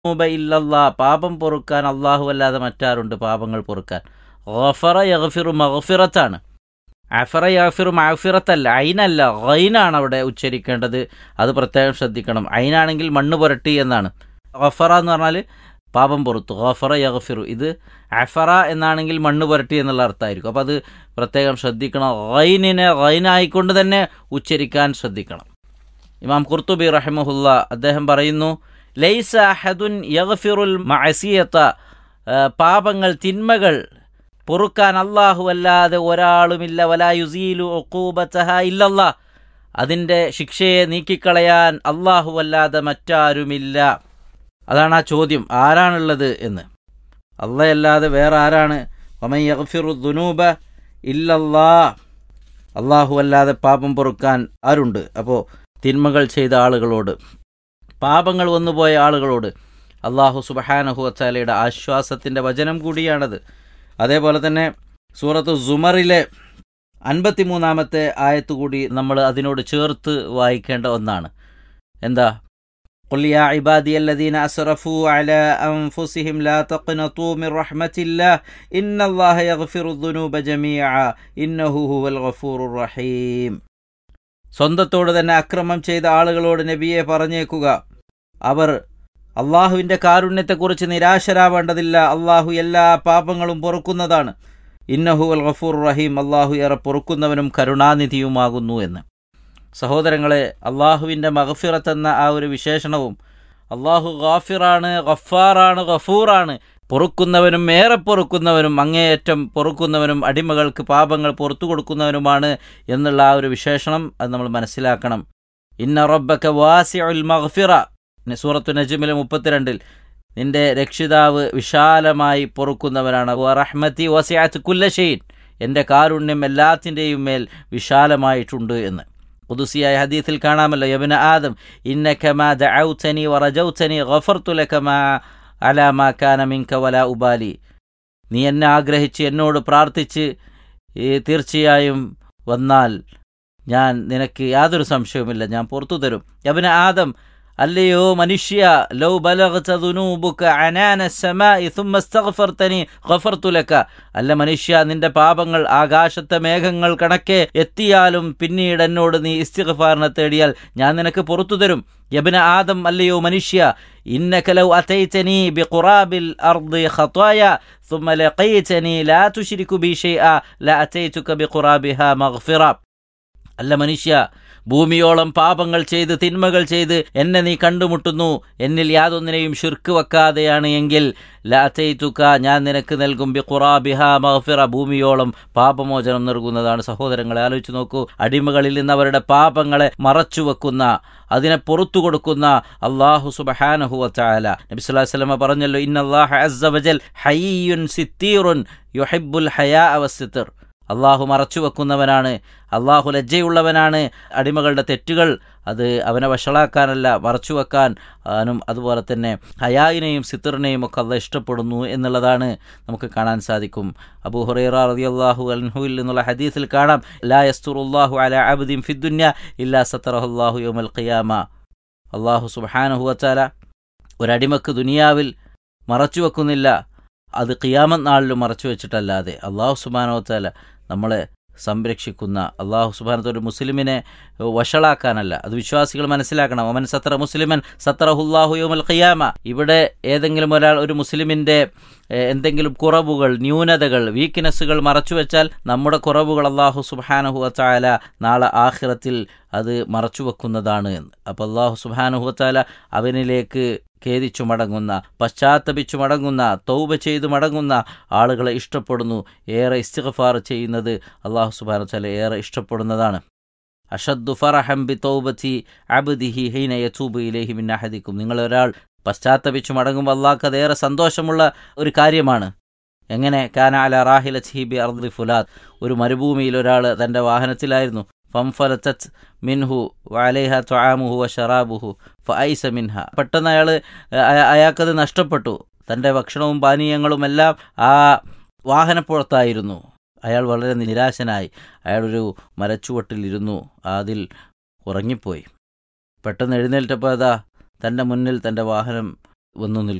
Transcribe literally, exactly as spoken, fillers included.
ഇല്ലല്ലാ, പാപം പൊറുക്കാൻ അള്ളാഹു അല്ലാതെ മറ്റാരുണ്ട് പാപങ്ങൾ പൊറുക്കാൻ. ഗഫറ യഗ്ഫിറു മഗ്ഫിറത്താണ്. അഫറ യഗ്ഫിറു മഗ്ഫിറത്തല്ല, ഐനല്ല, ഗൈനാണ് അവിടെ ഉച്ചരിക്കേണ്ടത്. അത് പ്രത്യേകം ശ്രദ്ധിക്കണം. ഐനാണെങ്കിൽ മണ്ണ് പുരട്ടി എന്നാണ്. ഗഫറ എന്ന് പറഞ്ഞാൽ പാപം പൊറുത്തു. ഗഫറ യഗ്ഫിറു. ഇത് അഫറ എന്നാണെങ്കിൽ മണ്ണ് പുരട്ടി എന്നുള്ള അർത്ഥമായിരിക്കും. അപ്പോൾ അത് പ്രത്യേകം ശ്രദ്ധിക്കണം. ഗൈനിനെ ഗൈനായിക്കൊണ്ട് തന്നെ ഉച്ചരിക്കാൻ ശ്രദ്ധിക്കണം. ഇമാം ഖുർത്തുബി റഹിമഹുല്ല അദ്ദേഹം പറയുന്നു, ലൈസ അഹദുൻ യഗ്ഫിറുൽ മഅസിയത, പാപങ്ങൾ തിന്മകൾ പൊറുക്കാൻ അല്ലാഹു അല്ലാതെ ഒരാളുമില്ല. വലാ യുസീലു ഉഖൂബതഹ ഇല്ലല്ലാ, അതിൻ്റെ ശിക്ഷയെ നീക്കിക്കളയാൻ അല്ലാഹു അല്ലാതെ മറ്റാരുമില്ല. അതാണ് ആ ചോദ്യം, ആരാണുള്ളത് എന്ന്. അല്ലാഹയല്ലാതെ വേറെ ആരാണ്? വമൻ യഗ്ഫിറു ദുനൂബ ഇല്ലല്ലാ, അല്ലാഹു അല്ലാതെ പാപം പൊറുക്കാൻ ആരുണ്ട്? അപ്പോൾ തിന്മകൾ ചെയ്ത ആളുകളോട്, പാപങ്ങൾ വന്നുപോയ ആളുകളോട് അല്ലാഹു സുബ്ഹാനഹു വതആലയുടെ ആശ്വാസത്തിൻ്റെ വചനം കൂടിയാണത്. അതേപോലെ തന്നെ സൂറത്ത് സുമറിലെ അൻപത്തിമൂന്നാമത്തെ ആയത്ത് കൂടി നമ്മൾ അതിനോട് ചേർത്ത് വായിക്കേണ്ട ഒന്നാണ്. എന്താ? ഖുൽ യാ ഇബാദിയല്ലദീന അസ്റഫൂ അലാ അൻഫുസിഹിം ലാ തഖ്നതൂ മിർ റഹ്മത്തില്ലാഹ് ഇന്നല്ലാഹ യഗ്ഫിറു ദുനൂബ ജമീഅ ഇന്നഹു ഹുവൽ ഗഫൂറുർ റഹീം. സ്വന്തത്തോട് തന്നെ അക്രമം ചെയ്ത ആളുകളോട് നബിയെ പറഞ്ഞേക്കുക, അവർ അള്ളാഹുവിൻ്റെ കാരുണ്യത്തെക്കുറിച്ച് നിരാശരാവേണ്ടതില്ല. അള്ളാഹു എല്ലാ പാപങ്ങളും പൊറുക്കുന്നതാണ്. ഇന്നഹു അൽ ഗഫൂർ റഹീം, അള്ളാഹു ഏറെ പൊറുക്കുന്നവനും കരുണാനിധിയുമാകുന്നു എന്ന്. സഹോദരങ്ങളെ, അള്ളാഹുവിൻ്റെ മഗ്ഫിറത്ത് എന്ന ആ ഒരു വിശേഷണവും, അള്ളാഹു ഗാഫിറാണ്, ഗഫാറാണ്, ഗഫൂറാണ്, പൊറുക്കുന്നവനും ഏറെ പൊറുക്കുന്നവനും അങ്ങേയറ്റം പൊറുക്കുന്നവനും അടിമകൾക്ക് പാപങ്ങൾ പുറത്തു കൊടുക്കുന്നവനുമാണ് എന്നുള്ള ആ ഒരു വിശേഷണം അത് നമ്മൾ മനസ്സിലാക്കണം. ഇന്ന റബ്ബക വാസിഉൽ മഗ്ഫിറ, സൂറത്തു നജ്മിലെ മുപ്പത്തിരണ്ടിൽ, നിന്റെ രക്ഷിതാവ് വിശാലമായി പൊറുക്കുന്നവനാണ്. വറഹ്മതി വസിഅത് കുല്ല ഷൈഇൻ, എൻ്റെ കാരുണ്യം എല്ലാത്തിൻ്റെയും മേൽ വിശാലമായിട്ടുണ്ട് എന്ന്. ഖുദ്സിയായ ഹദീസിൽ കാണാമല്ലോ, യബ്ന ആദം ഇന്നക മാ ദഅൗതനി വറജൗതനി ഗഫർതു ലക മാ അലാ മാ കാന മിൻക വലാ ഉബാലി, നീ എന്നെ ആഗ്രഹിച്ച് എന്നോട് പ്രാർത്ഥിച്ച് തീർച്ചയായും വന്നാൽ ഞാൻ നിനക്ക് യാതൊരു സംശയവുമില്ല, ഞാൻ പുറത്തു തരും. യബ്ന ആദം, അല്ലയോ മനുഷ്യ, ലൗ ബലഗത ദുനൂബുക അനാന സമാഇ സുമ്മ ഇസ്തഗ്ഫർതനി ഗഫർതു ലക, അല്ല മനുഷ്യ, നിന്റെ പാപങ്ങൾ ആകാശത്തെ മേഘങ്ങൾ കണക്കെ എത്തിയാലും പിന്നീട് എന്നോട് നീ ഇസ്തിഗ്ഫാറിനെ തേടിയാൽ ഞാൻ നിനക്ക് പുറത്തു തരും. യബ്ന ആദം, അല്ലയോ മനുഷ്യ, ഇന്നക ലൗ അതൈതനി ബിഖുറാബിൽ അർദി ഖതായ സുമ്മ ലഖൈതനി ലാ തുശ്രികു ബി ഷൈഅ ലാ അതൈതുക ബിഖുറാബിഹാ മഗ്ഫിറ, അല്ല മനുഷ്യ, ഭൂമിയോളം പാപങ്ങൾ ചെയ്ത് തിന്മകൾ ചെയ്ത് എന്നെ നീ കണ്ടുമുട്ടുന്നു, എന്നിൽ യാതൊന്നിനെയും ശിർക്ക് വെക്കാതെയാണ് എങ്കിൽ ലഅതൈതുക, ഞാൻ നിനക്ക് നൽകും ബിഖുറാബിഹാ മഗ്ഫിറ, ഭൂമിയോളം പാപമോചനം നൽകുന്നതാണ്. സഹോദരങ്ങളെ, ആലോചിച്ച് നോക്കൂ, അടിമകളിൽ നിന്ന് അവരുടെ പാപങ്ങളെ മറച്ചു വെക്കുന്ന, അതിനെ പുറത്തു കൊടുക്കുന്ന അല്ലാഹു സുബ്ഹാനഹു വതആല. നബി സല്ലല്ലാഹു അലൈഹി വസല്ലം പറഞ്ഞല്ലോ, ഇന്നല്ലാഹ അസ്സ വജൽ ഹയ്യുൻ സിത്തീറുൻ യുഹിബ്ബുൽ ഹയാഅ വസ്സിത്ർ, അള്ളാഹു മറച്ചു വെക്കുന്നവനാണ്, അള്ളാഹു ലജ്ജയുള്ളവനാണ്. അടിമകളുടെ തെറ്റുകൾ അത് അവനെ വഷളാക്കാനല്ല, മറച്ചു വെക്കാൻ ആനും അതുപോലെ തന്നെ ഹയായിനെയും സിത്തറിനെയും ഒക്കെ അള്ളാഹ് ഇഷ്ടപ്പെടുന്നു എന്നുള്ളതാണ് നമുക്ക് കാണാൻ സാധിക്കും. അബൂ ഹുറൈറ റളിയല്ലാഹു അൻഹുവിൽ നിന്നുള്ള ഹദീസിൽ കാണാം, ലാ യസ്തുറുല്ലാഹു അലാ അബ്ദിൻ ഫിദ്ദുനിയ ഇല്ലാ സതറഹുല്ലാഹു യൗമൽ ഖിയാമ, അള്ളാഹു സുബ്ഹാനഹു വതആല ഒരടിമക്ക് ദുനിയാവിൽ മറച്ചു വെക്കുന്നില്ല, അത് ഖിയാമത്ത് നാളിലും മറച്ചു വെച്ചിട്ടല്ലാതെ. അള്ളാഹു സുബ്ഹാനഹു വതആല നമ്മളെ സംരക്ഷിക്കുന്ന, അള്ളാഹു സുബ്ഹാനഹു വതആല ഒരു മുസ്ലിമിനെ വഷളാക്കാനല്ല, അത് വിശ്വാസികൾ മനസ്സിലാക്കണം. ഒമൻ സത്തറ മുസ്ലിമൻ സത്തറഹുല്ലാഹു യൗമൽ ഖിയാമ, ഇവിടെ ഏതെങ്കിലും ഒരാൾ ഒരു മുസ്ലിമിൻ്റെ എന്തെങ്കിലും കുറവുകൾ, ന്യൂനതകൾ, വീക്ക്നെസ്സുകൾ മറച്ചു വെച്ചാൽ നമ്മുടെ കുറവുകൾ അള്ളാഹു സുബ്ഹാനഹു വതആല നാളെ ആഖിറത്തിൽ അത് മറച്ചു വെക്കുന്നതാണ് എന്ന്. അപ്പോൾ അള്ളാഹു സുബ്ഹാനഹു വതആല അവനിലേക്ക് ഖേദിച്ചു മടങ്ങുന്ന, പശ്ചാത്തപിച്ചു മടങ്ങുന്ന, തൗബ ചെയ്തു മടങ്ങുന്ന ആളുകളെ ഇഷ്ടപ്പെടുന്നു. ഏറെ ഇസ്തിഗ്ഫാർ ചെയ്യുന്നത് അള്ളാഹു സുബ്ഹാനഹു വതആല ഏറെ ഇഷ്ടപ്പെടുന്നതാണ്. അഷദ്ദു ഫറഹം ബി തൗബതി അബ്ദിഹി ഹീന യതൂബു ഇലൈഹി മിൻ അഹദിക്കും, നിങ്ങളൊരാൾ പശ്ചാത്തപിച്ചു മടങ്ങുമ്പോൾ അള്ളാഹ്ക്ക് അതേറെ സന്തോഷമുള്ള ഒരു കാര്യമാണ്. എങ്ങനെ? കാന അല റാഹിലതിഹി ബി അർദി ഫുലാത്ത്, ഒരു മരുഭൂമിയിൽ ഒരാൾ തൻ്റെ വാഹനത്തിലായിരുന്നു. ഫംഫലതത് മിൻഹു വഅലൈഹ തുആമുഹു വശറാബുഹു ഫഐസ മിൻഹ, പെട്ടെന്ന് അയാൾ അയാൾക്കത് നഷ്ടപ്പെട്ടു. തൻ്റെ ഭക്ഷണവും പാനീയങ്ങളും എല്ലാം ആ വാഹനപ്പുറത്തായിരുന്നു. അയാൾ വളരെ നിരാശനായി. അയാളൊരു മരച്ചുവട്ടിലിരുന്നു, അതിൽ ഉറങ്ങിപ്പോയി. പെട്ടെന്ന് എഴുന്നേൽറ്റപ്പോൾ അതാ തൻ്റെ മുന്നിൽ തൻ്റെ വാഹനം വന്നു നിൽക്കും.